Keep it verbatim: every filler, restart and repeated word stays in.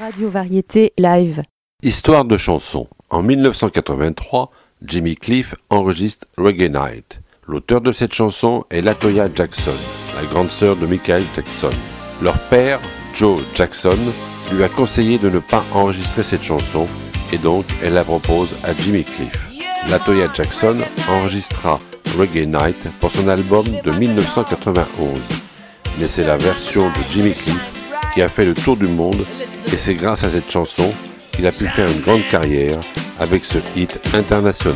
Radio Variété Live. Histoire de chanson. En dix-neuf cent quatre-vingt-trois, Jimmy Cliff enregistre Reggae Night. L'auteur de cette chanson est Latoya Jackson, la grande sœur de Michael Jackson. Leur père, Joe Jackson, lui a conseillé de ne pas enregistrer cette chanson et donc elle la propose à Jimmy Cliff. Latoya Jackson enregistra Reggae Night pour son album de dix-neuf cent quatre-vingt-onze. Mais c'est la version de Jimmy Cliff qui a fait le tour du monde et c'est grâce à cette chanson qu'il a pu faire une grande carrière avec ce hit international.